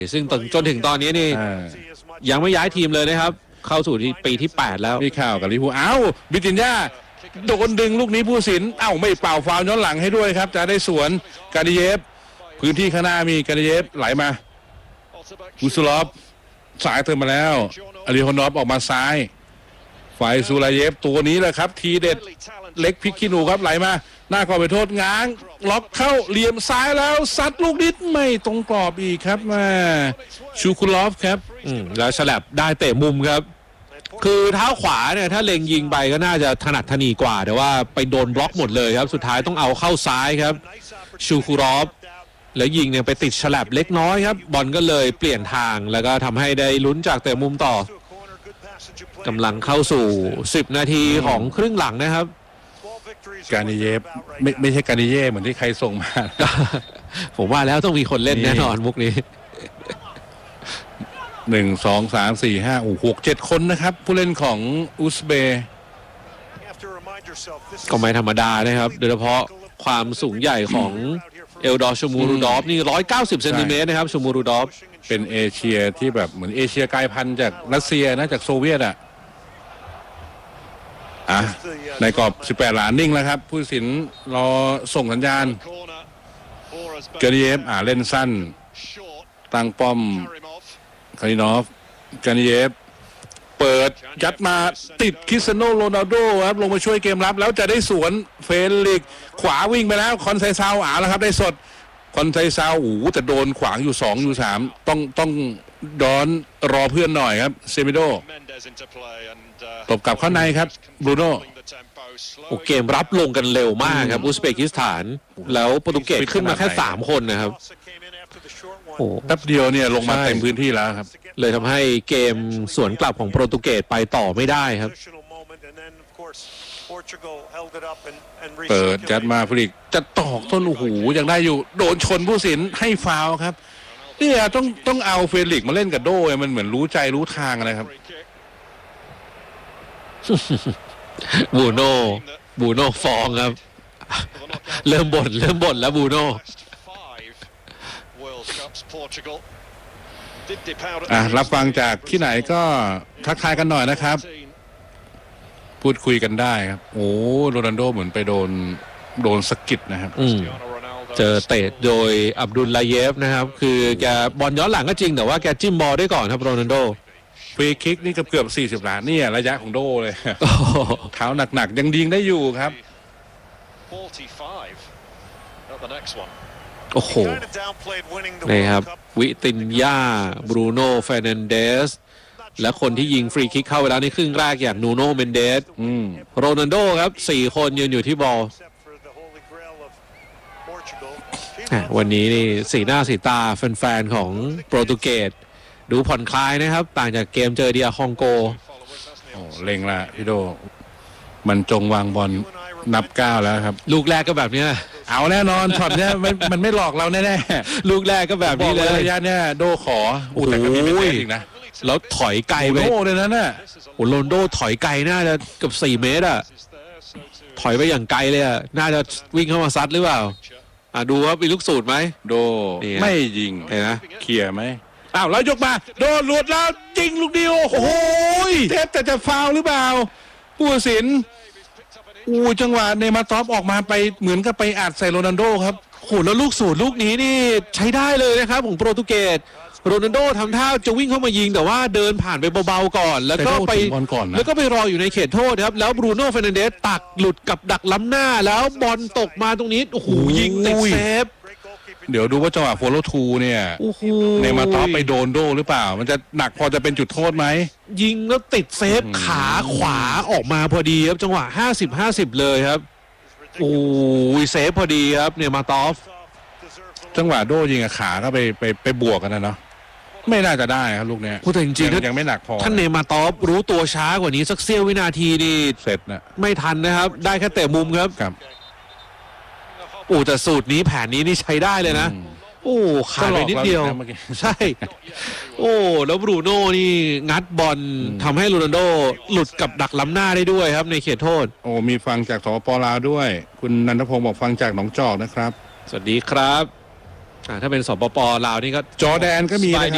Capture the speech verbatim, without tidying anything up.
ซึ่งจนถึงตอนนี้นี่ยังไม่ย้ายทีมเลยนะครับเข้าสู่ที่ปีที่แปดแล้วมีข่าวกับลิเวอร์พูลอ้าวบิตินญาโดนดึงลูกนี้ผู้สินเอ้าไม่เป่าฟาวล์ย้อนหลังให้ด้วยครับจะได้สวนกาดิเยฟพื้นที่ข้างหน้ามีกาดิเยฟไหลมาอุสลอฟสายเติมมาแล้วอาริโฮนอฟออกมาซ้ายฝ่ายซูลาเยฟตัวนี้แหละครับทีเด็ดเล็กพิกขี้หนูครับไหลมาหน้ากรอบไปโทษง้างล็อกเข้าเหลี่ยมซ้ายแล้วซัดลูกนิดไม่ตรงกรอบอีกครับมาชูคุลอฟครับแล้วฉลับได้เตะมุมครับคือเท้าขวาเนี่ยถ้าเล็งยิงไปก็น่าจะถนัดถนีกว่าแต่ว่าไปโดนบล็อกหมดเลยครับสุดท้ายต้องเอาเข้าซ้ายครับชูคุลอฟแล้วยิงเนี่ยไปติดฉลับเล็กน้อยครับบอลก็เลยเปลี่ยนทางแล้วก็ทำให้ได้ลุ้นจากเตะมุมต่อกำลังเข้าสู่สิบนาทีของครึ่งหลังนะครับกานิเยฟไม่ไม่ใช่กานิเย่เหมือนที่ใครส่งมาผมว่าแล้วต้องมีคนเล่นแน่นอนมุกนี้หนึ่งสองสามสี่ห้าโอ้หกเจ็ดคนนะครับผู้เล่นของอุซเบย์ก็ไม่ธรรมดานะครับโดยเฉพาะความสูงใหญ่ของเอลดอร์ชูมูรูดอฟนี่หนึ่งร้อยเก้าสิบเซนติเมตรนะครับชูมูรูดอฟเป็นเอเชียที่แบบเหมือนเอเชียกลายพันธุ์จากรัสเซียนะจากโซเวียตอ่ะอ่ะในกรอบสิบแปดหลานิ่งแล้วครับผู้สินรอส่งสัญญาณเกเรียฟอ่าเล่นสั้นตั้งป้อมคารินอฟกานิเยฟเปิดยัดมาติดคริสเตียโนโรนัลโดครับลงมาช่วยเกมรับแล้วจะได้สวนเฟลิกขวาวิ่งไปแล้วคอนไซซาวอ่าแล้วครับได้สดคอนไซซาวโอ้โหแต่โดนขวางอยู่สองอยู่สามต้องต้องดอนรอเพื่อนหน่อยครับเซมิโดตบกลับเข้าในครับบรูโน่โอเกมรับลงกันเร็วมากครับอุซเบกิสถานแล้วโปรตุเกสขึ้นมาแค่สามคนนะครับโอ้แป๊บเดียวเนี่ยลงมาเต็มพื้นที่แล้วครับเลยทำให้เกมสวนกลับของโปรตุเกสไปต่อไม่ได้ครับเปิดจัดมาฟลิกจะตอกต้นหูยังได้อยู่โดนชนผู้สินให้ฟาวล์ครับเนี่ยต้องต้องเอาเฟลิกมาเล่นกับโด้มันเหมือนรู้ใจรู้ทางอะไรครับบูโน่บูโน่ฟองครับเริ่มบ่นเริ่มบ่นแล้วบูโน่อ่ะรับฟังจากที่ไหนก็ทักทายกันหน่อยนะครับพูดคุยกันได้ครับโอ้โรนัลโดเหมือนไปโดนโดนสกิดนะครับเจอเตะโดยอับดุลลาเยฟนะครับคือแกบอลย้อนหลังก็จริงแต่ว่าแกจิ้มบอลได้ก่อนครับโรนัลโดฟรีคิกนี่เกือบเกือบสี่สิบล้านนี่ระยะของโดเลยเท้าหนักๆยังยิงได้อยู่ครับโอ้โหนี่ครับวิตินญาบรูโน่เฟร์นันเดสและคนที่ยิงฟรีคิกเข้าไปแล้วในครึ่งแรกอย่างนูโน่เมนเดสโรนัลโดครับสี่คนยืนอยู่ที่บอลวันนี้นี่สีหน้าสีตาแฟนๆของโปรตุเกสดูผ่อนคลายนะครับต่างจากเกมเจอเดียคองโกโอ้เล็งละพี่โดมันจงวางบอลนับก้าวแล้วครับลูกแรกก็แบบนี้เอาแน่นอนช็อตเนี้ยมันมันไม่หลอกเราแน่ๆลูกแรกก็แบบนี้เลยระยะเนี้ยโดขอโอ้แต่ก็มีไม่ได้จริงนะแล้วถอยไกลไปโอ้เลยนะน่ะโอ้โรนโดถอยไกลน่าจะเกือบสี่เมตรอ่ะถอยไปอย่างไกลเลยอ่ะน่าจะวิ่งเข้ามาซัดหรือเปล่าอ่ะดูว่ามีลูกสูตรไหมโดไม่ยิงเห็นไหมเคลียร์ไหมอ้าวแล้วยกมาโดนหลุดแล้วยิงลูกเดียวโอ้โหเทปแต่จะฟาวหรือเปล่าผู้ตัดสินอู้จังหวะเนมาตอฟออกมาไปเหมือนกับไปอัดใส่โรนัลโดครับโหแล้วลูกสูตรลูกนี้นี่ใช้ได้เลยนะครับของโปรตุเกสโรนัลโดทำท่าจะวิ่งเข้ามายิงแต่ว่าเดินผ่านไปเบาๆก่อนแล้วก็ไปแล้วก็ไปรออยู่ในเขตโทษครับแล้วบรูโน่เฟร์นันเดสตักหลุดกับดักล้ำหน้าแล้วบอลตกมาตรงนี้โอ้โหยิงติดเซฟเดี๋ยวดูว่าจังหวะโฟโลทูเนี่ยเนมาตอฟไปโดนโดหรือเปล่ามันจะหนักพอจะเป็นจุดโทษไหมยิงแล้วติดเซฟขาขวาออกมาพอดีครับจังหวะห้าสิบ ห้าสิบเลยครับโอ้ยเซฟพอดีครับเนมาตอฟจังหวะโดยิงกับขาก็ไปไปไปบวกกันนะเนาะไม่น่าจะได้ครับลูกเนี้ยพูดถึงจริงยังไม่หนักพอท่านเนมาตอฟรู้ตัวช้ากว่านี้สักเสี้ยววินาทีนี่เสร็จนะไม่ทันนะครับได้แค่เตะมุมครับครับโอ้แต่สูตรนี้แผนนี้นี่ใช้ได้เลยนะโอ้ขาดไปนิดเดียวใช่โอ้แล้วบรูโน่นี่งัดบอลทำให้โรนัลโดหลุดกับดักล้ำหน้าได้ด้วยครับในเขตโทษโอ้มีฟังจากสปป.ลาวด้วยคุณนันทพงศ์บอกฟังจากหนองจอกนะครับสวัสดีครับถ้าเป็นสปป.ลาวนี่ก็จอร์แดนก็มีนะครับ